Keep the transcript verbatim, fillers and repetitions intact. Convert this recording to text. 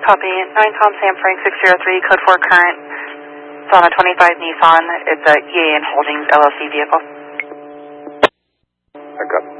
Copy. nine Tom Sam Frank six zero three, code four current. It's on a twenty-five Nissan. It's a E A N Holdings L L C vehicle. I got